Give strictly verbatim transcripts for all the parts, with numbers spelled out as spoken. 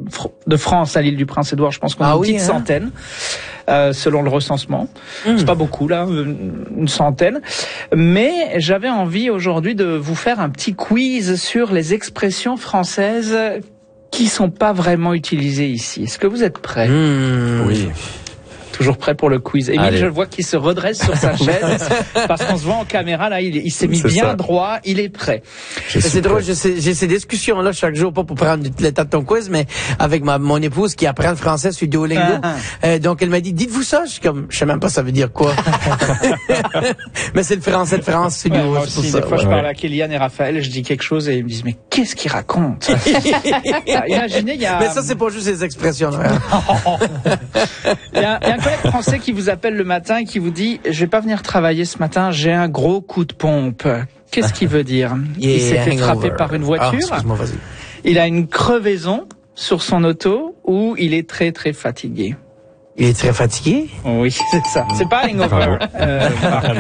de France à l'île du Prince-Édouard. Je pense qu'on a ah une oui, petite hein? centaine, euh, selon le recensement. Mmh. C'est pas beaucoup là, une centaine. Mais j'avais envie aujourd'hui de vous faire un petit quiz sur les expressions françaises qui sont pas vraiment utilisées ici. Est-ce que vous êtes prêts? Mmh. Oui. Toujours prêt pour le quiz. Émile, je vois qu'il se redresse sur sa chaise parce qu'on se voit en caméra là, il, il s'est mis C'est bien ça. droit, il est prêt. C'est drôle, j'ai ces, j'ai ces discussions là chaque jour, pas pour prendre l'état de ton quiz, mais avec ma mon épouse qui apprend le français sur Duolingo. Ah, ah. Euh, donc elle m'a dit, dites-vous ça, je suis comme, je sais même pas ça veut dire quoi. Mais c'est le français de France, c'est ouais, du moi aussi, des fois ouais. je parle à Kéliane et Raphaël, je dis quelque chose et ils me disent, mais qu'est-ce qu'ils racontent? Imaginez, il y a. Mais ça c'est pas juste les expressions. Il y a, il y a un collègue français qui vous appelle le matin et qui vous dit, je vais pas venir travailler ce matin, j'ai un gros coup de pompe. Qu'est-ce qu'il veut dire? Yeah, il s'est fait frapper par une voiture. Ah, vas-y. Il a une crevaison sur son auto ou il est très très fatigué. Il est très fatigué? Oui, c'est ça. C'est pas hangover. euh,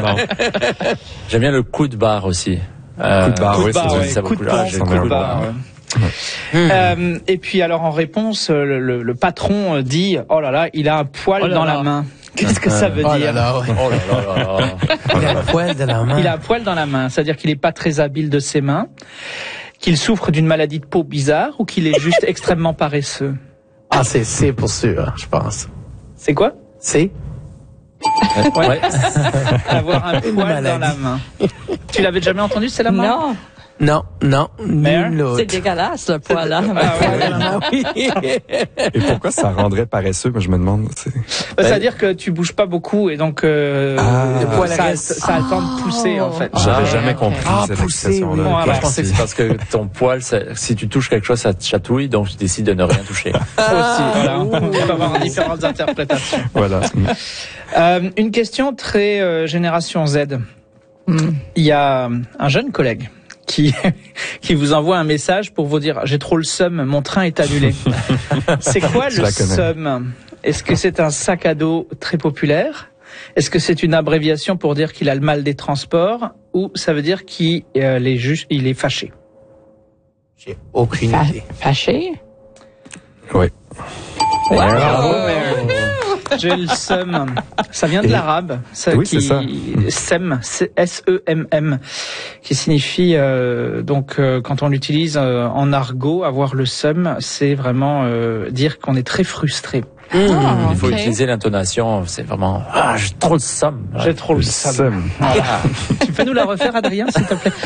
J'aime bien le coup de barre aussi. Euh, coup de barre, coup de oui, barre, c'est ouais. ça Coup de pompe, coup de barre. Ouais. Mmh. Euh, et puis alors en réponse, le, le, le patron dit, oh là là, il a un poil oh là dans là. la main. Qu'est-ce que ça veut oh dire? Là là, ouais. Oh là là là là. Il a un poil dans la main. Il a un poil dans la main, c'est-à-dire qu'il est pas très habile de ses mains, qu'il souffre d'une maladie de peau bizarre ou qu'il est juste extrêmement paresseux. Ah, c'est c'est pour sûr, je pense. C'est quoi? C'est ouais. ouais. Avoir un poil dans la main. Tu l'avais jamais entendu, c'est la main? Non. Non, non, c'est dégueulasse le poil là. Ah, ouais, et pourquoi ça rendrait paresseux? Je me demande. C'est... Bah, c'est-à-dire que tu bouges pas beaucoup et donc euh, ah, le poil ça, reste... ça a le temps de pousser en fait. J'avais ah, jamais compris ah, cette pousser, expression-là. oui. Moi, je pensais que c'est parce que ton poil, ça, si tu touches quelque chose, ça te chatouille, donc tu décides de ne rien toucher. Ah, aussi, voilà. On peut avoir différentes interprétations. Voilà. Euh, une question très euh, génération Z. Mm. Il y a un jeune collègue qui qui vous envoie un message pour vous dire, j'ai trop le seum, mon train est annulé. C'est quoi le seum? Est-ce que c'est un sac à dos très populaire? Est-ce que c'est une abréviation pour dire qu'il a le mal des transports? Ou ça veut dire qu'il euh, est juste, il est fâché? J'ai aucune Fa- idée. Fâché? Oui. Ouais, bravo, mais... J'ai le seum. Ça vient de Et... l'arabe. Ça, oui, qui... c'est ça. Sem, S E M M, qui signifie euh, donc euh, quand on l'utilise euh, en argot, avoir le seum, c'est vraiment euh, dire qu'on est très frustré. Mmh. Oh, il faut okay. utiliser l'intonation. C'est vraiment ah j'ai trop le seum. J'ai trop le seum. Voilà. Tu peux nous la refaire, Adrien, s'il te plaît?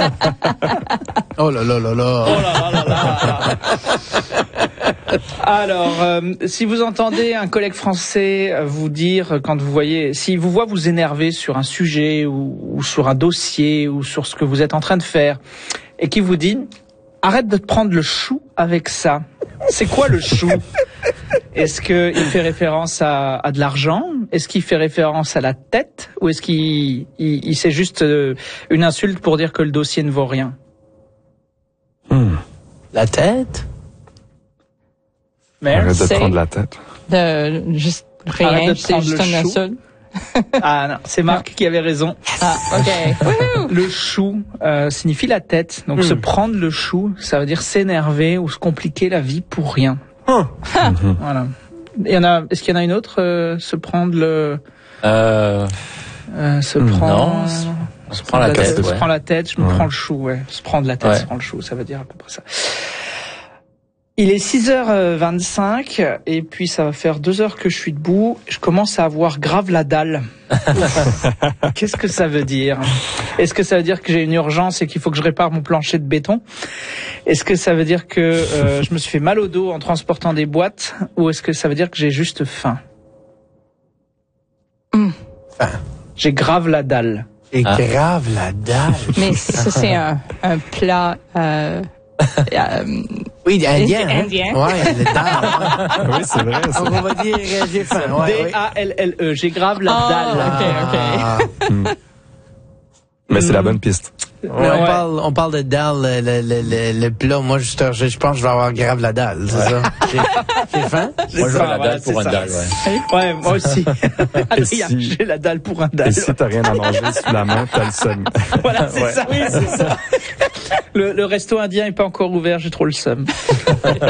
Oh là là là là. Oh là là là là. Alors, euh, si vous entendez un collègue français vous dire, quand vous voyez, s'il vous voit vous énerver sur un sujet ou, ou sur un dossier ou sur ce que vous êtes en train de faire, et qui vous dit, arrête de te prendre le chou avec ça. C'est quoi le chou? Est-ce qu'il fait référence à, à de l'argent? Est-ce qu'il fait référence à la tête? Ou est-ce qu'il il, il c'est juste une insulte pour dire que le dossier ne vaut rien? Hmm. La tête? Mais arrête de te prendre la tête. De juste rien, c'est juste un insulte. Ah non, c'est Marc non. qui avait raison. Ah, ok. Le chou euh, signifie la tête. Donc mm. se prendre le chou, ça veut dire s'énerver ou se compliquer la vie pour rien. Oh. Mm-hmm. Voilà. Il y en a. Est-ce qu'il y en a une autre euh, se prendre le. Euh... Euh, se prendre. Non. On se prend la, la tête. tête ouais. Se prend la tête. Je me ouais. prends le chou. Ouais. Se prendre la tête. Ouais. Se prendre le chou. Ça veut dire à peu près ça. Il est six heures vingt-cinq et puis ça va faire deux heures que je suis debout. Je commence à avoir grave la dalle. Qu'est-ce que ça veut dire? Est-ce que ça veut dire que j'ai une urgence et qu'il faut que je répare mon plancher de béton? Est-ce que ça veut dire que euh, je me suis fait mal au dos en transportant des boîtes? Ou est-ce que ça veut dire que j'ai juste faim? Mm. Faim. J'ai grave la dalle. J'ai ah. grave la dalle. Mais ça, c'est un, un plat... Euh... Euh, oui, indien. Indien. Hein? Ouais, le dalle. Oui, c'est vrai. Ça. On va dire j'ai faim. Ouais, D A L L E. J'ai grave la oh, dalle. Ok, ok. Ah. Mm. Mais c'est la bonne piste. Ouais, on parle, on parle de dalle, le, le, le, le plat. Moi, je, je, je pense que je vais avoir grave la dalle, c'est ouais. ça? J'ai, j'ai faim? Moi, j'ai la dalle pour un dalle, ouais. Ouais, moi aussi. Adrien, si, j'ai la dalle pour un dalle. Et si t'as rien à manger sous la main, t'as le seum. Voilà, c'est ouais. ça. Oui, c'est ça. Le, le resto indien est pas encore ouvert, j'ai trop le seum.